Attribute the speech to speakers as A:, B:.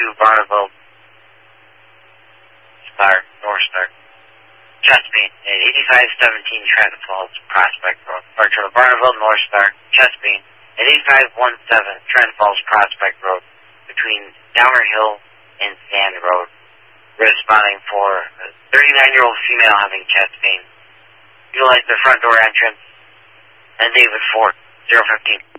A: Barneville Star, North Star. Chesapeake at 8517 Trenton Falls, Prospect Road. Departure of Barneville North Star, Chesapeake at 8517 Trenton Falls, Prospect Road, between Downer Hill and Sand Road. Responding for a 39-year-old female having chest pain. Utilize the front door entrance and David Ford, 015.